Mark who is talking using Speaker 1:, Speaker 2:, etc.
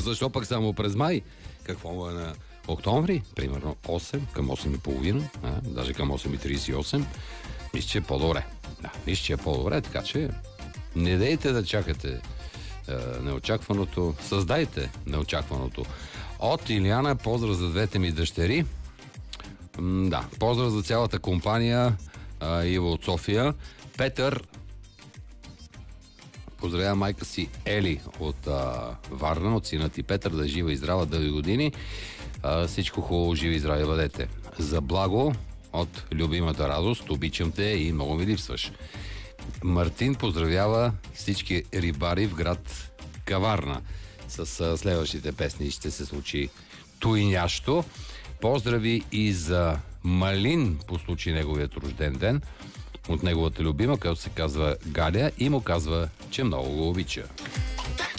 Speaker 1: защо пък само през май? Какво му е на октомври? Примерно 8, към 8:30, даже към 8:38. Мисля, че е по-добре. Да, мисля, че е по-добре, така че не дейте да чакате неочакваното. Създайте неочакваното. От Илияна, поздрав за двете ми дъщери. Да, поздрав за цялата компания. Иво от София. Петър поздравява майка си Ели от Варна, от сина ти Петър, да е жива и здрава дълги години. Всичко хубаво, живи и здрави бъдете. За благо от любимата Радост, обичам те и много ми липсваш. Мартин поздравява всички рибари в град Каварна. С следващите песни ще се случи туйнящо. Поздрави и за Малин по случай неговият рожден ден от неговата любима, която се казва Галя и му казва, че много го обича.